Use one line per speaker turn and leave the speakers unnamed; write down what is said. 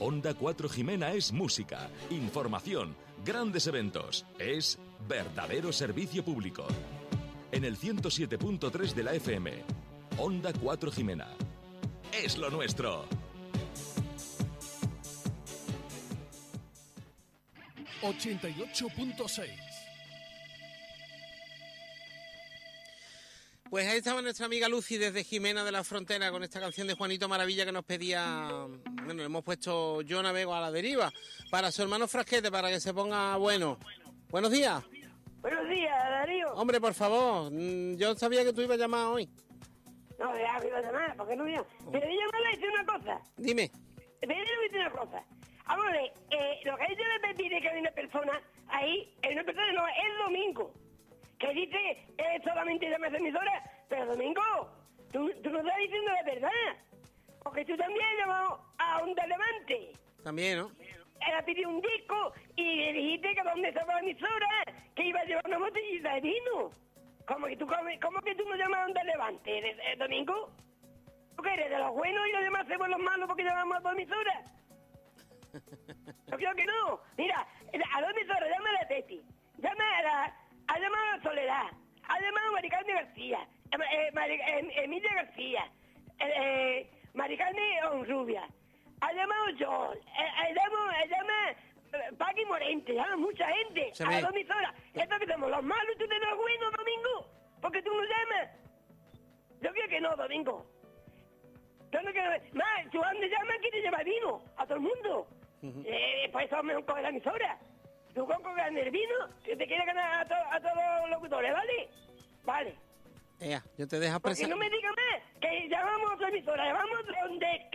Onda 4 Jimena es música, información, grandes eventos. Es verdadero servicio público. En el 107.3 de la FM. Onda 4 Jimena. Es lo nuestro.
88.6.
Pues ahí estaba nuestra amiga Lucy desde Jimena de la Frontera con esta canción de Juanito Maravilla que nos pedía. Bueno, le hemos puesto Yo Navego a la Deriva para su hermano Frasquete, para que se ponga bueno. Buenos días.
Buenos días, Darío.
Hombre, por favor, yo sabía que tú ibas a llamar hoy.
No, ya me iba a llamar, porque no iba. Pero yo me voy a decir una cosa.
Dime.
Primero voy a decir una cosa. Vamos a ver, lo que ha dicho de Pepí de que hay una persona ahí, una persona no, es Domingo. Que dice solamente llama a esa emisora, pero Domingo, tú no estás diciendo la verdad. Porque tú también has llamado a Onda Levante.
También, ¿no?
Él ha pedido un disco y le dijiste que donde estaba la emisora, que iba a llevar una botellita de vino. ¿Cómo que tú no llamas a Onda Levante, Domingo? ¿Tú qué eres, de los buenos y los demás somos los malos porque llamamos a dos emisoras? Yo creo que no. Mira, a dos emisoras, llama a la Teti, ha llamado a Soledad, ha llamado a Maricarmen García, Emilia García, Maricarmen Onrubia, ha llamado Joel, llama Paqui Morente, llama mucha gente, a las dos emisoras. Esto que somos los malos y tú eres los buenos, Domingo, porque tú no llamas. Yo creo que no, Domingo. Yo no quiero... Más, tú donde llamas quiere llevar vino a todo el mundo. Pues eso es mejor coger la emisora. Tú con coger el vino, que te quiere ganar a todos los locutores, ¿vale? Vale.
Yo te dejo
Porque no me digas más, que llamamos a otra emisora, llamamos donde...